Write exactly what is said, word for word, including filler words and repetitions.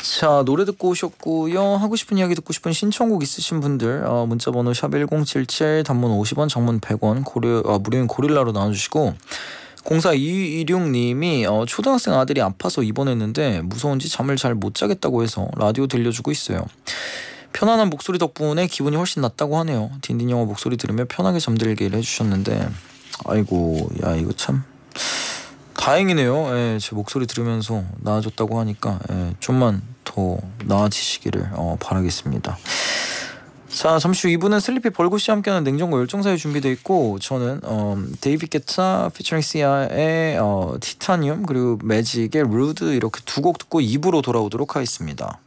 자, 노래 듣고 오셨고요. 하고 싶은 이야기 듣고 싶은 신청곡 있으신 분들 어, 문자번호 샵 일공칠칠, 단문 오십 원, 장문 백 원, 고려, 어, 무료인 고릴라로 나눠주시고, 공사이이육님이 어, 초등학생 아들이 아파서 입원했는데 무서운지 잠을 잘 못 자겠다고 해서 라디오 들려주고 있어요. 편안한 목소리 덕분에 기분이 훨씬 낫다고 하네요. 딘딘 영어 목소리 들으며 편하게 잠들게 해주셨는데, 아이고, 야, 이거 참 다행이네요. 예, 제 목소리 들으면서 나아졌다고 하니까 예, 좀만 더 나아지시기를 어, 바라겠습니다. 자, 잠시 후 이 부는 슬리피 벌굿이 함께하는 냉정과 열정사에 준비되어 있고, 저는 어, 데이비드 게타 피처링 시아의 어, 티타늄, 그리고 매직의 루드, 이렇게 두 곡 듣고 이 부로 돌아오도록 하겠습니다.